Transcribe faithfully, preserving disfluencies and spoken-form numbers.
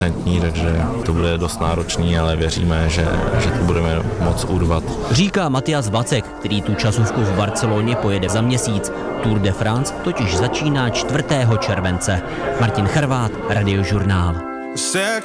takže to bude dost náročný, ale věříme, že, že to budeme moc urvat. Říká Matias Vacek, který tu časovku v Barceloně pojede za měsíc. Tour de France totiž začíná čtvrtého července. Martin Charvát, Radiožurnál.